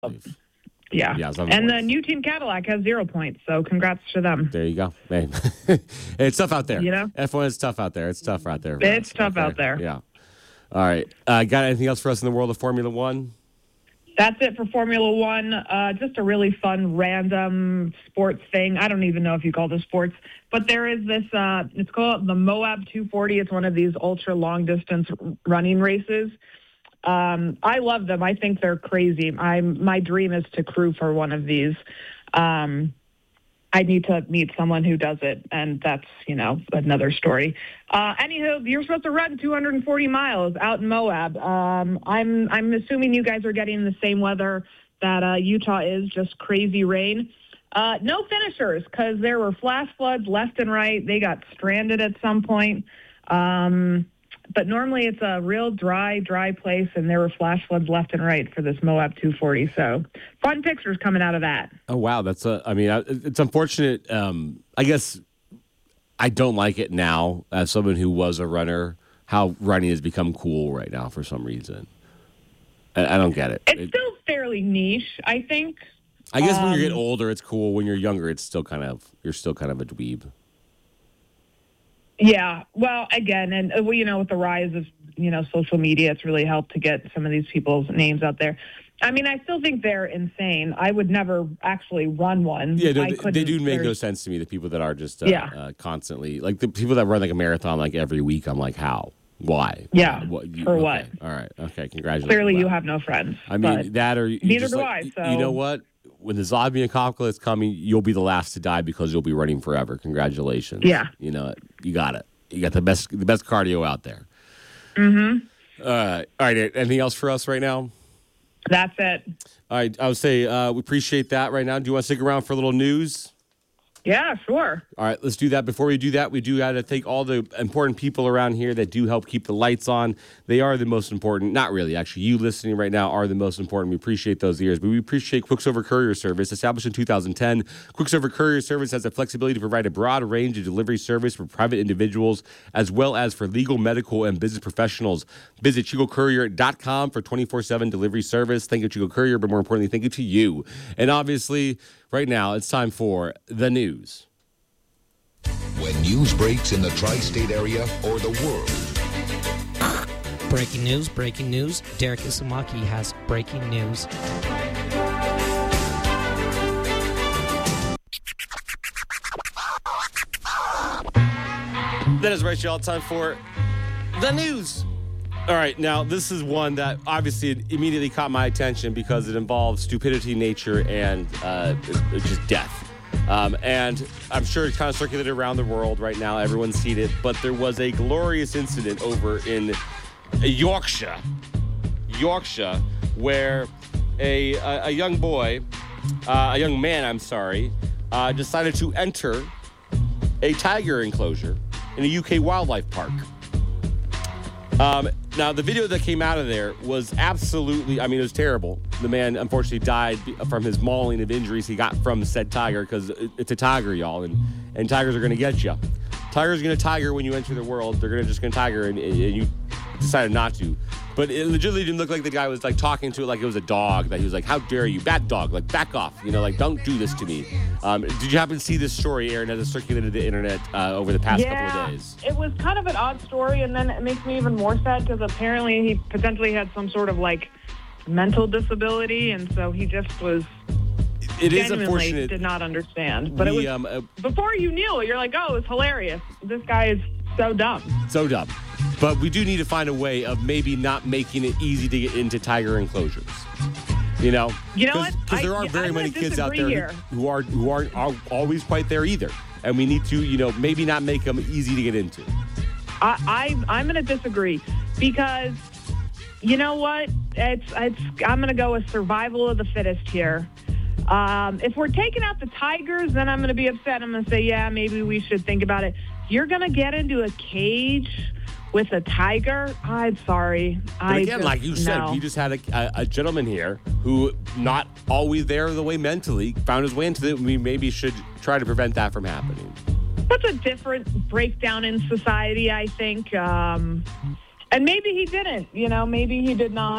Yeah. Yeah, and the new Team Cadillac has 0 points, so congrats to them. There you go. Hey. It's tough out there. You know? F1 is tough out there. It's tough out there. It's tough out there. Yeah. All right. Got anything else for us in the world of Formula One? That's it for Formula One. Just a really fun, random sports thing. I don't even know if you call this sports, but there is this, it's called the Moab 240. It's one of these ultra long distance running races. I love them. I think they're crazy. My dream is to crew for one of these. I need to meet someone who does it, and that's, another story. Anywho, you're supposed to run 240 miles out in Moab. I'm assuming you guys are getting the same weather that Utah is, just crazy rain. No finishers, because there were flash floods left and right. They got stranded at some point. But normally it's a real dry place, and there were flash floods left and right for this Moab 240. So fun pictures coming out of that. Oh, wow. It's unfortunate. I guess I don't like it now as someone who was a runner, how running has become cool right now for some reason. I don't get it. It's still fairly niche, I think. I guess when you get older, it's cool. When you're younger, you're still kind of a dweeb. Yeah, well, again, and with the rise of social media, it's really helped to get some of these people's names out there. I mean, I still think they're insane. I would never actually run one. Yeah, no, they do make no sense to me. The people that are just constantly, like the people that run like a marathon like every week. I'm like, how? Why? Yeah. What? All right. Okay. Congratulations. Clearly, you have no friends. I mean, that or neither do I. So you know what? When the zombie apocalypse coming, you'll be the last to die because you'll be running forever. Congratulations. Yeah. You got it. You got the best cardio out there. Mm-hmm. All right. Anything else for us right now? That's it. All right. I would say we appreciate that right now. Do you want to stick around for a little news? Yeah, sure. All right, let's do that. Before we do that, we do got to thank all the important people around here that do help keep the lights on. They are the most important. Not really, actually. You listening right now are the most important. We appreciate those ears. But we appreciate Quicksilver Courier Service. Established in 2010, Quicksilver Courier Service has the flexibility to provide a broad range of delivery service for private individuals as well as for legal, medical, and business professionals. Visit ChicoCourier.com for 24/7 delivery service. Thank you, Chico Courier, but more importantly, thank you to you. And obviously, right now, it's time for the news. When news breaks in the tri-state area or the world. Breaking news. Derek Isamaki has breaking news. That is right, y'all. Time for the news. All right, now this is one that obviously immediately caught my attention because it involves stupidity, nature, and just death. And I'm sure it's kind of circulated around the world right now. Everyone's seen it. But there was a glorious incident over in Yorkshire, where a young man, decided to enter a tiger enclosure in a UK wildlife park. Now, the video that came out of there was absolutely, it was terrible. The man, unfortunately, died from his mauling of injuries he got from said tiger because it's a tiger, y'all, and tigers are going to get you. Tigers are going to tiger when you enter the world. They're just going to tiger, and you decided not to. But it legitimately didn't look like the guy was, talking to it like it was a dog. That he was like, how dare you, bad dog, back off. Don't do this to me. Did you happen to see this story, Aaron, as it circulated the internet over the past couple of days? It was kind of an odd story, and then it makes me even more sad because apparently he potentially had some sort of, mental disability, and so he just was... It is unfortunate. Did not understand. But it was, before you knew it, you're like, oh, it's hilarious. This guy is so dumb. So dumb. But we do need to find a way of maybe not making it easy to get into tiger enclosures. You know what? Because there aren't very many kids out there who aren't always quite there either. And we need to, maybe not make them easy to get into. I'm going to disagree because, you know what? I'm going to go with survival of the fittest here. If we're taking out the tigers, then I'm going to be upset. I'm going to say, yeah, maybe we should think about it. You're going to get into a cage with a tiger? I'm sorry. But again, like you said, we just had a gentleman here who, not always there the way mentally, found his way into it. We maybe should try to prevent that from happening. That's a different breakdown in society, I think. And maybe he didn't. Maybe he did not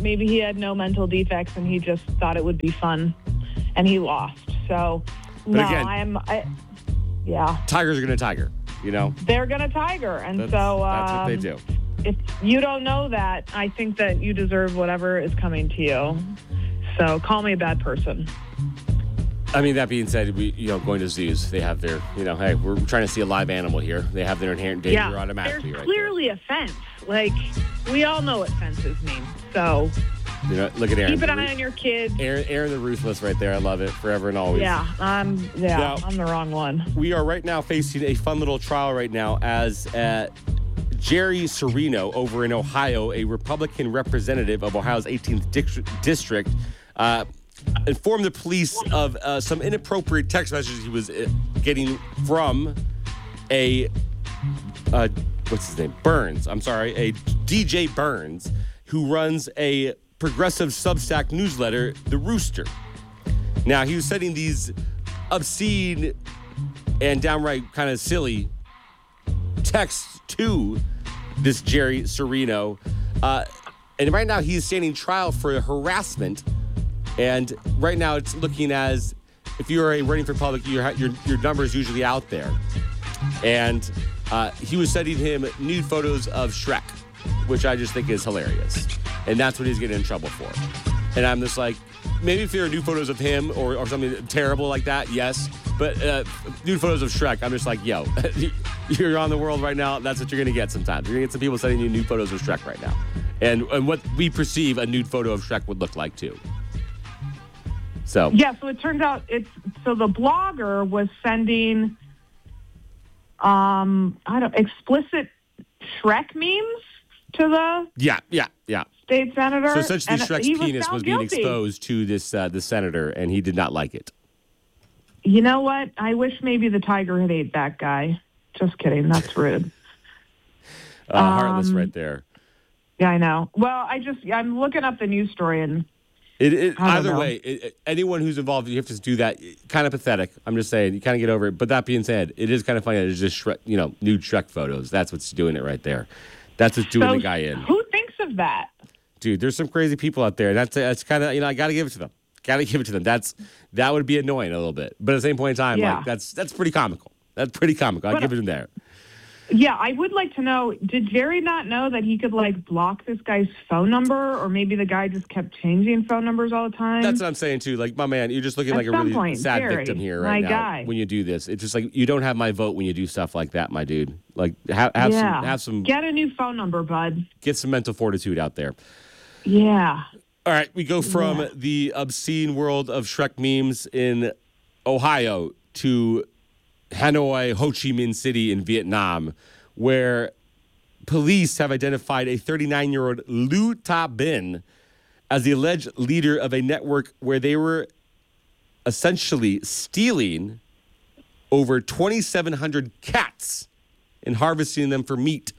maybe he had no mental defects and he just thought it would be fun, and he lost. So, But again, yeah. Tigers are going to tiger, you know? They're going to tiger, and That's what they do. If you don't know that, I think that you deserve whatever is coming to you. So call me a bad person. I mean, that being said, going to zoos, they have their, hey, we're trying to see a live animal here. They have their inherent danger automatically, there's right? Clearly a fence. Like, we all know what fences mean. So, look at Aaron. Keep an eye on your kids. Aaron the Ruthless right there. I love it. Forever and always. Yeah, I'm the wrong one. We are right now facing a fun little trial right now as Jerry Serino over in Ohio, a Republican representative of Ohio's 18th district, informed the police of some inappropriate text messages he was getting from a what's his name? Burns. I'm sorry, a DJ Burns, who runs a progressive Substack newsletter, The Rooster. Now, he was sending these obscene and downright kind of silly texts to this Jerry Serino. And right now, he is standing trial for harassment. And right now, it's looking as if you are running for public, your number is usually out there. And he was sending him nude photos of Shrek, which I just think is hilarious. And that's what he's getting in trouble for. And I'm just like, maybe if there are nude photos of him or something terrible like that, yes. But nude photos of Shrek, I'm just like, yo, you're on the world right now. That's what you're going to get sometimes. You're going to get some people sending you nude photos of Shrek right now. And what we perceive a nude photo of Shrek would look like, too. So it turns out the blogger was sending explicit Shrek memes to the state senator. So essentially, Shrek's penis was being exposed to this the senator, and he did not like it. You know what? I wish maybe the tiger had ate that guy. Just kidding. That's rude. Heartless right there. Yeah, I know. Well, I'm looking up the news story and. Either way, anyone who's involved, you have to do that. Kind of pathetic. I'm just saying, you kind of get over it. But that being said, it is kind of funny that it's just Shrek, nude Shrek photos. That's what's doing it right there. That's what's doing the guy in. Who thinks of that? Dude, there's some crazy people out there. That's kind of, I got to give it to them. Got to give it to them. That would be annoying a little bit. But at the same point in time, that's pretty comical. That's pretty comical. I'll give it to them there. Yeah, I would like to know, did Jerry not know that he could, block this guy's phone number? Or maybe the guy just kept changing phone numbers all the time? That's what I'm saying, too. Like, my man, you're just looking like a really sad Jerry, victim here right now guy. when you do this. It's just like, you don't have my vote when you do stuff like that, my dude. Like, have some... Get a new phone number, bud. Get some mental fortitude out there. Yeah. All right, we go from the obscene world of Shrek memes in Ohio to Hanoi, Ho Chi Minh City in Vietnam, where police have identified a 39-year-old Lu Ta Bin as the alleged leader of a network where they were essentially stealing over 2,700 cats and harvesting them for meat.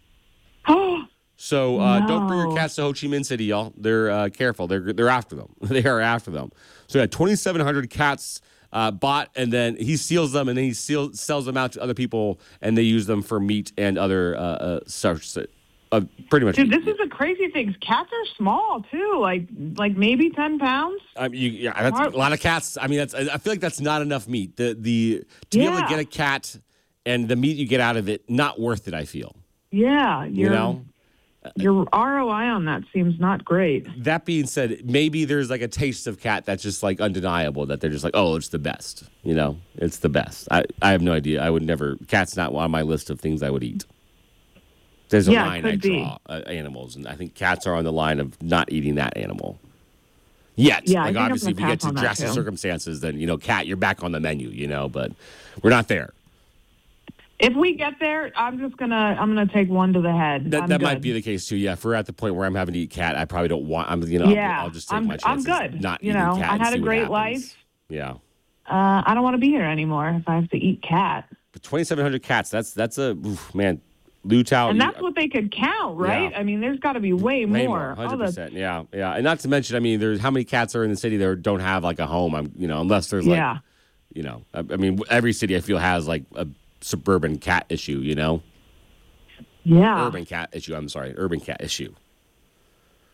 So don't bring your cats to Ho Chi Minh City, y'all. They're careful. They're after them. They are after them. So 2,700 cats bought, and then he steals them, and then he sells them out to other people, and they use them for meat and other stuff. Pretty much. Dude, this is a crazy thing. Cats are small too, like maybe 10 pounds. That's a lot of cats. I mean, I feel like that's not enough meat. To be able to get a cat and the meat you get out of it, not worth it. I feel. Yeah, your ROI on that seems not great. That being said, maybe there's like a taste of cat that's just like undeniable, that they're just like, oh, it's the best. It's the best. I have no idea. I would never. Cat's not on my list of things I would eat. There's a line I draw animals, and I think cats are on the line of not eating that animal. Yet, obviously, if you get to drastic circumstances, then cat, you're back on the menu. But we're not there. If we get there, I'm gonna take one to the head. That might be the case too. Yeah, if we're at the point where I'm having to eat cat, I probably don't want. I'll just take my chances. I'm good. Not eating cat. I had a great life. Yeah. I don't want to be here anymore if I have to eat cat. But 2,700 cats. That's a man. Lu Tao. And that's what they could count, right? Yeah. I mean, there's got to be way more. 100%. Yeah. And not to mention, I mean, there's how many cats are in the city that don't have like a home? Unless there's I mean, every city I feel has like a suburban cat issue, Yeah. Urban cat issue. I'm sorry, urban cat issue.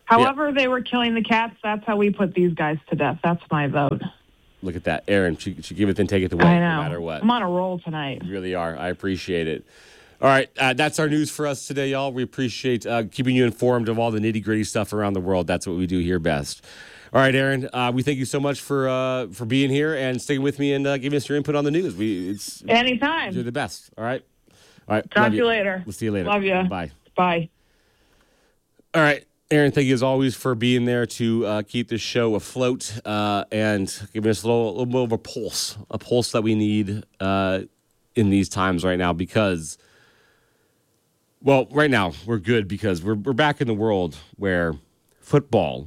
However they were killing the cats, that's how we put these guys to death. That's my vote. Look at that. Aaron, she give it and take it away I know. no matter what. I'm on a roll tonight. You really are. I appreciate it. All right, that's our news for us today, y'all. We appreciate keeping you informed of all the nitty-gritty stuff around the world. That's what we do here best. All right, Aaron, we thank you so much for being here and staying with me and giving us your input on the news. Anytime. You're the best. All right? All right. Talk to you later. We'll see you later. Love you. Bye. Bye. All right. Aaron, thank you as always for being there to keep this show afloat and giving us a little bit of a pulse that we need in these times right now because, well, right now we're good because we're back in the world where football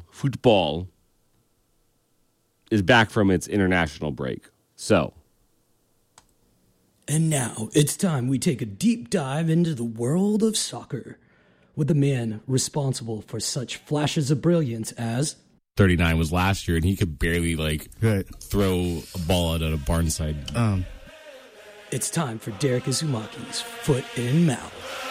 is back from its international break. So. And now it's time we take a deep dive into the world of soccer with the man responsible for such flashes of brilliance as 39 was last year, and he could barely throw a ball out at a barn side. It's time for Derek Izumaki's Foot in Mouth.